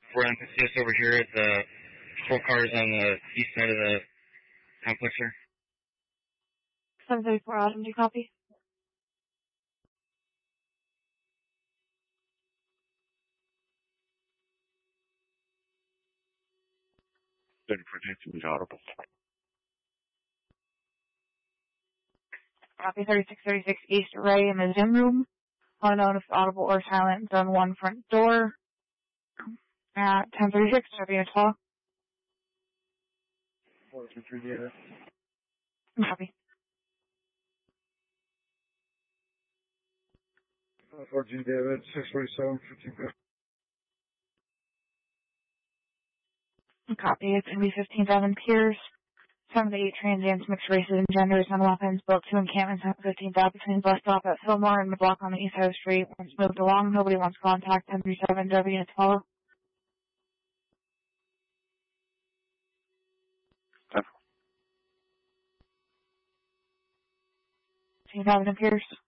for emphasis over here at the 4 cars on the east side of the complex here. 734 Adam, do you copy? Audible. Copy 3636 East Ray in the Zoom room. Unknown if audible or silent. Zone 1 front door. At 1036, W as well. 423 David. Copy. 4G David, 647, 15. Copy. It's going to be 15,000 Pierce. 7 to 8 transients, mixed races and genders, and weapons. Built 2 encampments at 15th between bus stop at Fillmore and the block on the east side of the street. Once moved along, nobody wants contact. 1037 W as follow. 15,000 Pierce.